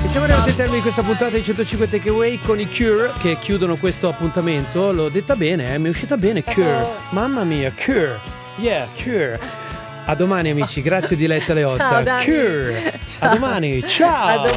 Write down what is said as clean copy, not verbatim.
Siamo arrivati al termine di questa puntata di 105 Takeaway con i Cure che chiudono questo appuntamento. L'ho detta bene, mi è uscita bene, Cure. Mamma mia, Cure. Yeah, Cure. A domani amici, grazie Diletta Leotta. Ciao, Dani. Cure. Ciao. A domani, ciao.